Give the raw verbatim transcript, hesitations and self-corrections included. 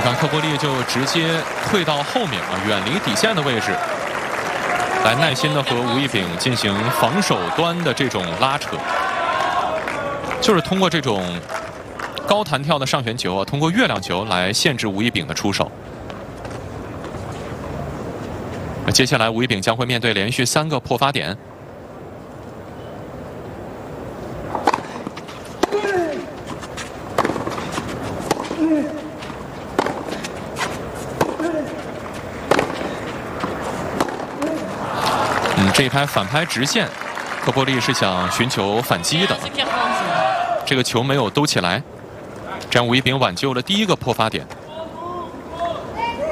看科波利就直接退到后面啊，远离底线的位置，来耐心的和吴一丙进行防守端的这种拉扯，就是通过这种高弹跳的上旋球啊，通过月亮球来限制吴一丙的出手。那接下来吴一丙将会面对连续三个破发点。 嗯，这一拍反拍直线，科波利是想寻求反击的，这个球没有兜起来，这样吴一丙挽救了第一个破发点。